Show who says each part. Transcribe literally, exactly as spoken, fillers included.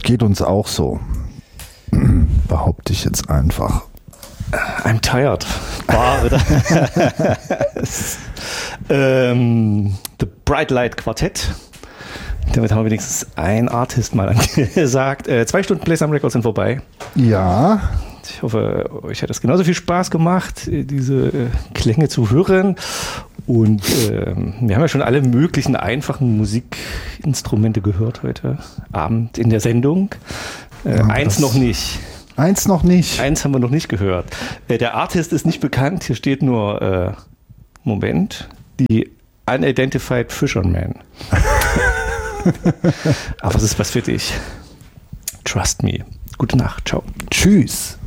Speaker 1: geht uns auch so. Behaupte ich jetzt einfach.
Speaker 2: I'm tired. War, oder? ähm, The Bright Light Quartet. Damit haben wir wenigstens ein Artist mal angesagt. Äh, zwei Stunden Play Some Records sind vorbei.
Speaker 1: Ja.
Speaker 2: Ich hoffe, euch hat es genauso viel Spaß gemacht, diese äh, Klänge zu hören. Und äh, wir haben ja schon alle möglichen einfachen Musikinstrumente gehört heute Abend in der Sendung. Äh,
Speaker 1: Ja,
Speaker 2: eins noch nicht.
Speaker 1: Eins noch nicht.
Speaker 2: Eins haben wir noch nicht gehört. Äh, der Artist ist nicht bekannt. Hier steht nur, äh, Moment, die Unidentified Fisherman. Aber es ist was für dich. Trust me. Gute Nacht. Ciao.
Speaker 1: Tschüss.